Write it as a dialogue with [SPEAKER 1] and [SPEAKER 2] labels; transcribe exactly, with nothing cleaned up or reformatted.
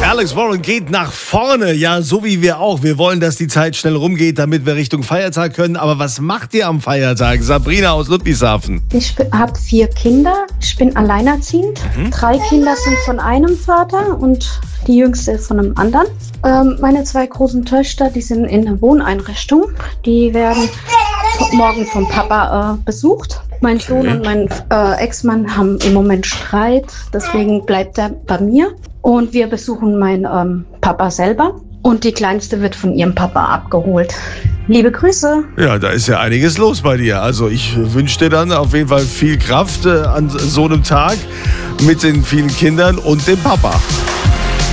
[SPEAKER 1] Alex Warren geht nach vorne, ja, so wie wir auch. Wir wollen, dass die Zeit schnell rumgeht, damit wir Richtung Feiertag können. Aber was macht ihr am Feiertag? Sabrina aus Ludwigshafen.
[SPEAKER 2] Ich habe vier Kinder. Ich bin alleinerziehend. Mhm. Drei Kinder sind von einem Vater und die jüngste von einem anderen. Ähm, meine zwei großen Töchter, die sind in einer Wohneinrichtung. Die werden morgen vom Papa äh, besucht. Mein okay. Sohn und mein äh, Ex-Mann haben im Moment Streit, deswegen bleibt er bei mir. Und wir besuchen meinen ähm, Papa selber. Und die Kleinste wird von ihrem Papa abgeholt. Liebe Grüße.
[SPEAKER 1] Ja, da ist ja einiges los bei dir. Also ich wünsche dir dann auf jeden Fall viel Kraft äh, an so einem Tag mit den vielen Kindern und dem Papa.